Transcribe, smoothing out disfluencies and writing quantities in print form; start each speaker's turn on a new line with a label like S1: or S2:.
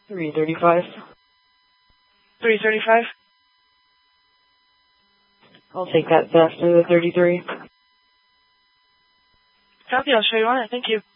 S1: 335.
S2: 335.
S1: I'll take that fast to the 33.
S2: Copy, I'll show you on it. Thank you.